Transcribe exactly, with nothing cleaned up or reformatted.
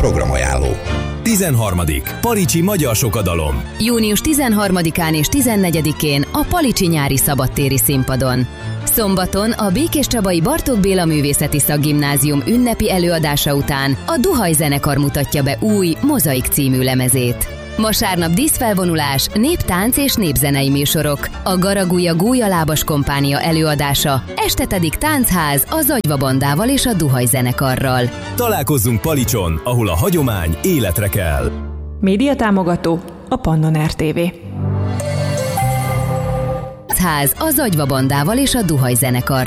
Programajánló. tizenharmadik Palicsi Magyar Sokadalom. június tizenharmadikán és tizennegyedikén a Palicsi Nyári Szabadtéri Színpadon. Szombaton a Békés Csabai Bartók Béla Művészeti Szakgimnázium ünnepi előadása után a Duhaj zenekar mutatja be új Mozaik című lemezét. Vasárnap díszfelvonulás, néptánc és népzenei műsorok, a Garagulja Gólyalábas Kompánia előadása, este pedig táncház a Zagyva Bandával és a Duhaj zenekarral. Találkozzunk Palicson, ahol a hagyomány életre kell. Média támogató a Pannon er té vé. Táncház a Zagyva Bandával és a Duhaj zenekarral.